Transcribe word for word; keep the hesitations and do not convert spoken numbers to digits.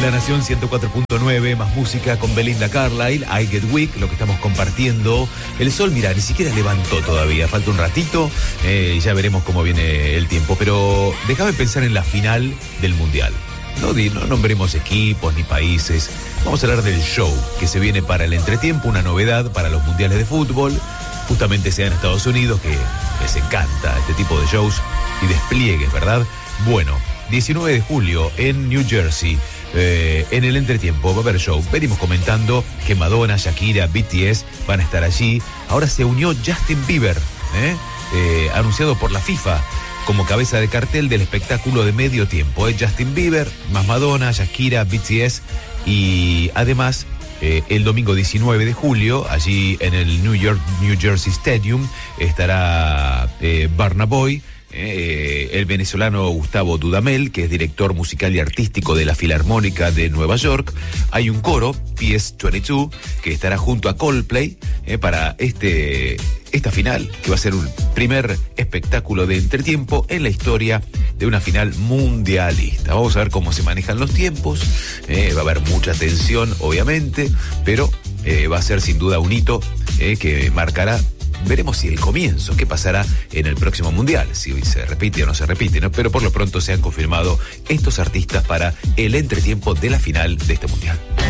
La Nación ciento cuatro punto nueve, más música con Belinda Carlisle, I Get Weak, lo que estamos compartiendo. El sol, mira, ni siquiera levantó todavía, falta un ratito, eh, ya veremos cómo viene el tiempo. Pero déjame pensar en la final del Mundial. No, no nombremos equipos ni países, vamos a hablar del show que se viene para el entretiempo, una novedad para los mundiales de fútbol. Justamente sea en Estados Unidos, que les encanta este tipo de shows y despliegues, ¿verdad? Bueno, diecinueve de julio en New Jersey. Eh, en el entretiempo va a haber show. Venimos comentando que Madonna, Shakira, B T S van a estar allí. Ahora se unió Justin Bieber, ¿eh? Eh, anunciado por la FIFA como cabeza de cartel del espectáculo de medio tiempo. ¿eh? Justin Bieber, más Madonna, Shakira, B T S y además eh, el domingo diecinueve de julio, allí en el New York, New Jersey Stadium, estará eh, Burna Boy. Eh, el venezolano Gustavo Dudamel, que es director musical y artístico de la Filarmónica de Nueva York. Hay un coro, P S veintidós, que estará junto a Coldplay eh, para este, esta final, que va a ser un primer espectáculo de entretiempo en la historia de una final mundialista. Vamos a ver cómo se manejan los tiempos, eh, va a haber mucha tensión, obviamente, pero eh, va a ser sin duda un hito eh, que marcará. Veremos si el comienzo, qué pasará en el próximo Mundial, si se repite o no se repite, ¿no? Pero por lo pronto se han confirmado estos artistas para el entretiempo de la final de este Mundial.